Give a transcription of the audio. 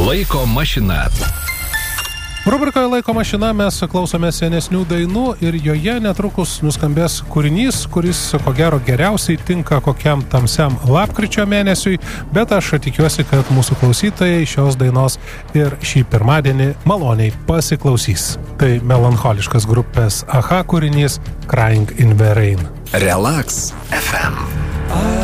Laiko mašina. Rubrikoje Laiko mašina mes klausome senesnių dainų ir joje netrukus nuskambės kūrinys, kuris ko gero geriausiai tinka kokiam tamsiam lapkričio mėnesiui, bet aš tikiuosi, kad mūsų klausytojai šios dainos ir šį pirmadienį maloniai pasiklausys. Tai melancholiškas grupės Aha kūrinys Crying in the Rain. Relax FM.